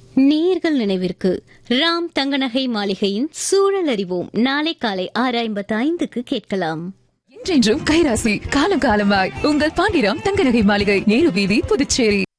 நேர்கள் நினைவிற்கு ராம் தங்கநகை மாளிகையின் சூழல் அறிவோம் நாளை காலை 6:55 கேட்கலாம். என்றென்றும் கைராசி காலம் காலமாய் உங்கள் பாண்டிராம் தங்கநகை மாளிகை, நேரு வீதி, புதுச்சேரி.